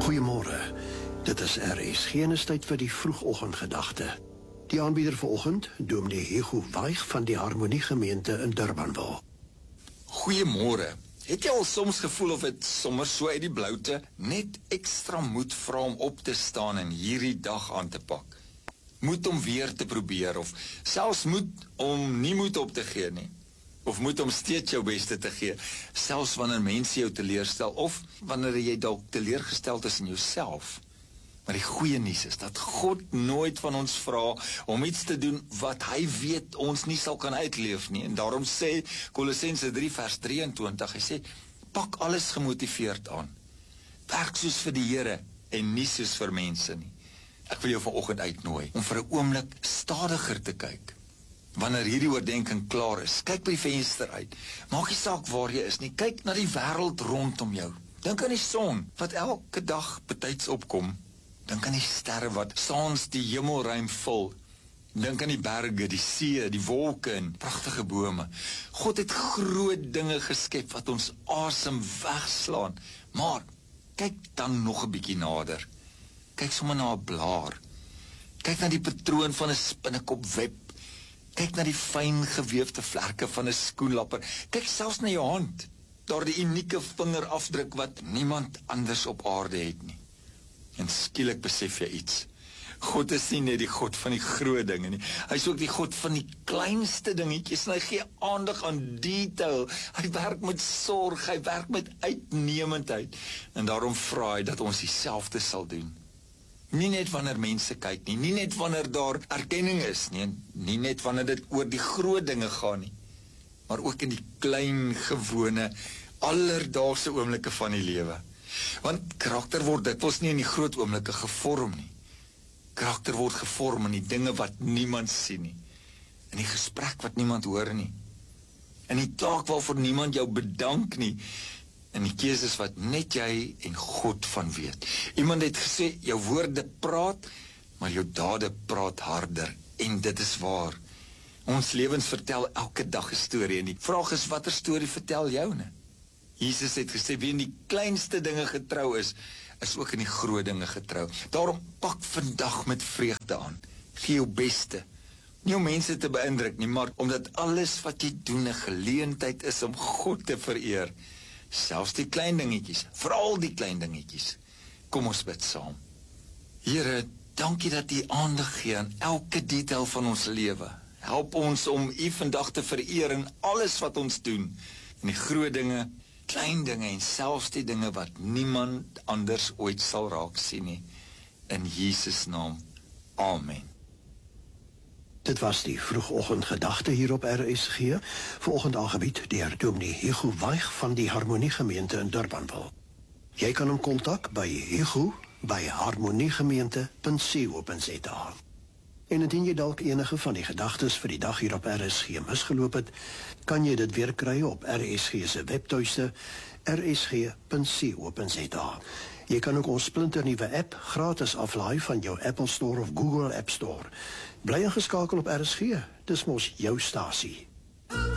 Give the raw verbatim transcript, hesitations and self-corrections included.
Goeiemôre. Dit is R S G en is tyd vir die vroegoggendgedagte. Die aanbieder vanoggend, Dominee Hugo Waig van die Harmonie Gemeente in Durbanville. Goeiemôre. Het jy al soms gevoel of het sommer so uit die bloute net ekstra moed vra om op te staan en hierdie dag aan te pak? Moed om weer te probeer of selfs moed om nie moed op te gee nie. Of moed om steeds jou beste te gee, selfs wanneer mense jou teleurstel of wanneer jy dalk teleurgesteld is in jouself. Maar die goeie nuus is dat God nooit van ons vra om iets te doen wat hy weet ons nie sal kan uitleef nie. En daarom sê Kolossense drie vers drieëntwintig, hy sê, pak alles gemotiveerd aan. Werk soos vir die Here en nie soos vir mense nie. Ek wil jou vanoggend uitnooi om vir 'n oomblik stadiger te kyk. Wanneer hierdie oordenking klaar is, kyk by die venster uit. Maak nie saak waar jy is nie, kyk na die wêreld rondom jou. Dink aan die son wat elke dag betyds opkom. Dink aan die sterre wat saans die hemelruim vul. Dink aan die berge, die see, die wolke en pragtige bome. God het groot dinge geskep wat ons asem wegslaan. Maar kyk dan nog 'n bietjie nader. Kyk sommer na 'n blaar. Kyk na die patroon van 'n spinnekop web. Kyk na die fyn geweefde vlerke van 'n skoenlapper. Kyk selfs na jou hand. Daar die unieke vingerafdruk wat niemand anders op aarde het nie. En skielik besef jy iets. God is nie net die God van die groot dinge nie. Hy is ook die God van die kleinste dingetjies. En hy gee aandag aan detail. Hy werk met sorg, hy werk met uitnemendheid. En daarom vra hy dat ons dieselfde sal doen. Nie net wanneer mense kyk nie, nie net wanneer daar erkenning is nie, nie net wanneer dit oor die groot dinge gaan nie, maar ook in die klein, gewone, alledaagse oomblikke van die lewe. Want karakter word dikwels nie in die groot oomblikke gevorm nie. Karakter word gevorm in die dinge wat niemand sien nie, in die gesprek wat niemand hoor nie, in die taak waarvoor niemand jou bedank nie, en die keuses wat net jy en God van weet. Iemand het gesê, jou woorde praat, maar jou dade praat harder. En dit is waar. Ons lewens vertel elke dag 'n storie. En die vraag is, watter storie vertel joune? Jesus het gesê, wie in die kleinste dinge getrou is, is ook in die groot dinge getrou. Daarom pak vandag met vreugde aan. Gee jou beste. Nie om mense te beïndruk nie, maar omdat alles wat jy doen 'n geleentheid is om God te vereer. Selfs die klein dingetjies, veral die klein dingetjies. Kom ons bid saam. Here, dankie dat U aandag gee aan elke detail van ons lewe. Help ons om U vandag te vereer in alles wat ons doen. In die groot dinge, klein dinge en selfs die dinge wat niemand anders ooit sal raak sien nie. In Jesus naam. Amen. Dit was die vroegoggendgedagte hier op R S G, vanoggend aangebied deur Dominee Hugo Waig van die Harmonie Gemeente in Durbanville. Jy kan hom kontak by Hugo by harmoniegemeente punt co punt za. En indien jy dalk enige van die gedagtes vir die dag hier op R S G misgeloop het, kan jy dit weer kry op R S G se webtuiste r s g punt co punt za. Jy kan ook ons splinternuwe app gratis aflaai van jou Apple Store of Google App Store. Bly ingeskakel op R S G, dis mos jou stasie.